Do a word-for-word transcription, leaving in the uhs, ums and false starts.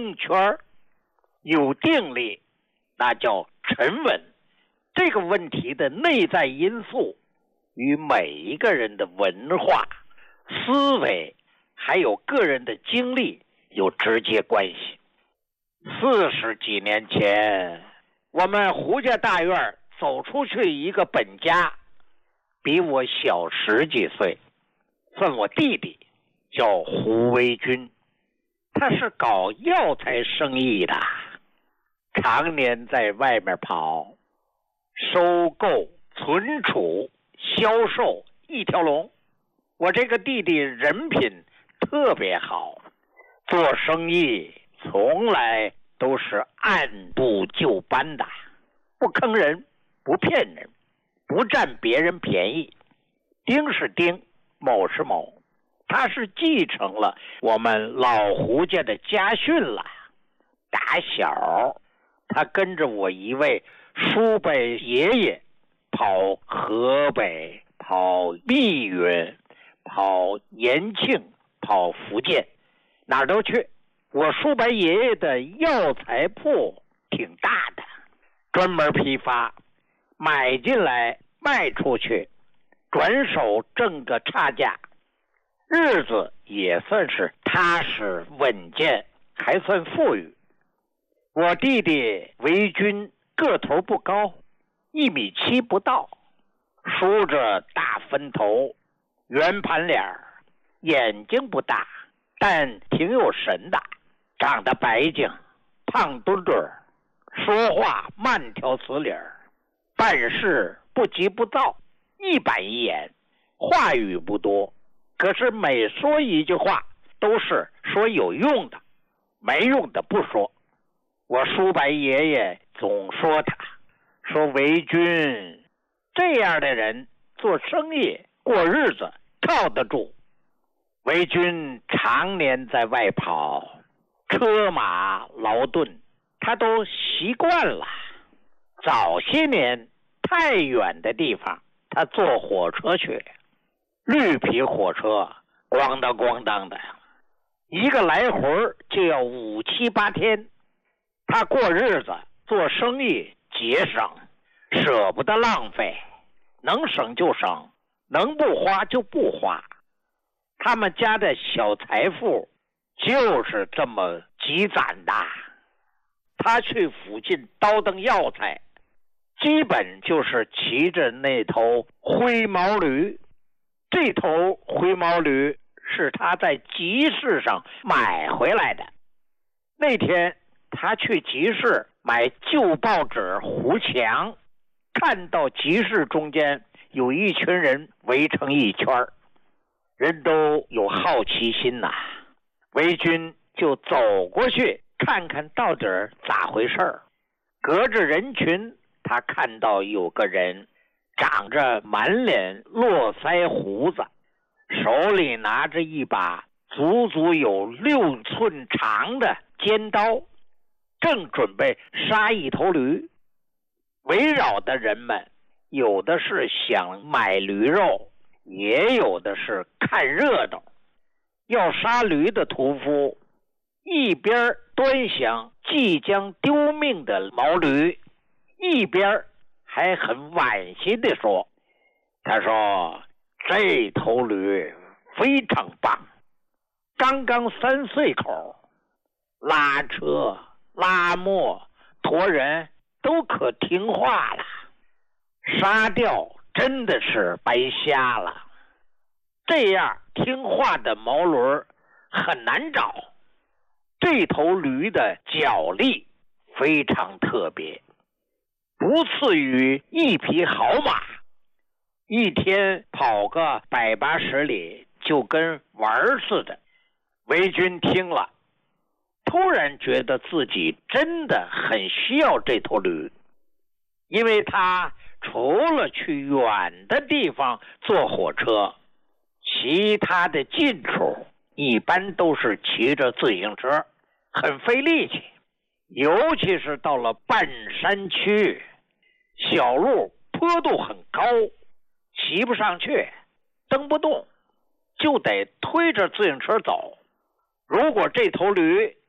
定圈，有定力，那叫沉稳。这个问题的内在因素与每一个人的文化、思维还有个人的经历有直接关系。四十几年前，我们胡家大院走出去一个本家，比我小十几岁，算我弟弟，叫胡维军。他是搞药材生意的，常年在外面跑，收购、存储、销售一条龙。我这个弟弟人品特别好，做生意从来都是按部就班的，不坑人，不骗人，不占别人便宜。丁是丁，某是某，他是继承了我们老胡家的家训了。打小他跟着我一位叔伯爷爷跑河北，跑密云，跑延庆，跑福建，哪儿都去。我叔伯爷爷的药材铺挺大的，专门批发，买进来卖出去，转手挣个差价，日子也算是踏实稳健，还算富裕。我弟弟维军个头不高，一米七不到，梳着大分头，圆盘脸，眼睛不大，但挺有神的，长得白净，胖墩墩，说话慢条斯理，办事不急不躁，一板一眼，话语不多，可是每说一句话都是说有用的，没用的不说。我叔伯爷爷总说他，说维军这样的人做生意过日子靠得住。维军常年在外跑，车马劳顿，他都习惯了。早些年太远的地方他坐火车去，绿皮火车咣当咣当的，一个来回就要五七八天。他过日子做生意节省，舍不得浪费，能省就省，能不花就不花。他们家的小财富就是这么积攒的。他去附近倒腾药材，基本就是骑着那头灰毛驴。这头灰毛驴是他在集市上买回来的。那天他去集市买旧报纸糊墙，看到集市中间有一群人围成一圈，人都有好奇心呐、啊。维军就走过去看看到底咋回事。隔着人群，他看到有个人长着满脸络腮胡子，手里拿着一把足足有六寸长的尖刀，正准备杀一头驴。围绕的人们有的是想买驴肉，也有的是看热闹。要杀驴的屠夫一边端详即将丢命的毛驴，一边还很惋惜地说，他说这头驴非常棒，刚刚三岁口，拉车拉磨驮人都可听话了，杀掉真的是白瞎了。这样听话的毛驴很难找。这头驴的脚力非常特别，不次于一匹好马，一天跑个百八十里就跟玩似的。维军听了，突然觉得自己真的很需要这头驴，因为他除了去远的地方坐火车，其他的近处一般都是骑着自行车，很费力气。尤其是到了半山区，小路坡度很高，骑不上去，蹬不动，就得推着自行车走。如果这头驴